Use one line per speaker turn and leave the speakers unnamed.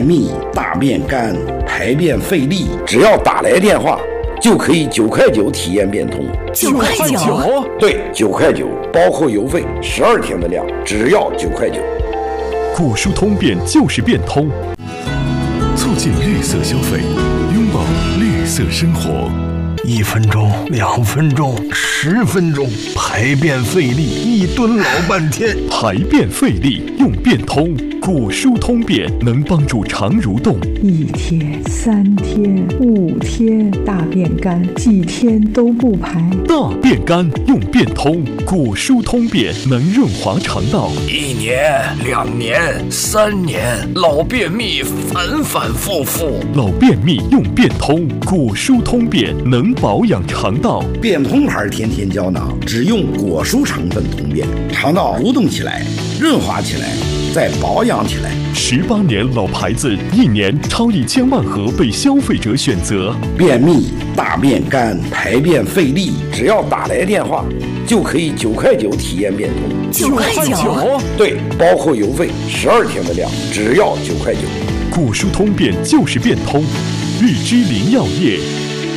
秘、大便干、排便费力，只要打来电话，就可以9块9体验变通。
9块9？
对，9块9，包括邮费，12天的量，只要9块9。
果蔬通便就是变通，促进绿色消费，拥抱绿色生活。
1分钟、2分钟、10分钟，排便费力，1吨老半天。
排便费力用变通，果蔬通便能帮助肠蠕动。
1天、3天、5天，大便干，几天都不排。
大便干用变通，果蔬通便能润滑肠道。
1年、2年、3年，老便秘反反复复。
老便秘用变通，果蔬通便能保养肠道。
变通牌天天胶囊，只用果蔬成分通便，肠道蠕动起来，润滑起来，再保养起来。
18年老牌子，1年超1000万盒被消费者选择。
便秘、大便干、排便费力，只要打来电话，就可以9块9体验变通。
9块9？
对，包括邮费，12天的量，只要9块9。
果蔬通便就是变通，绿之林药业。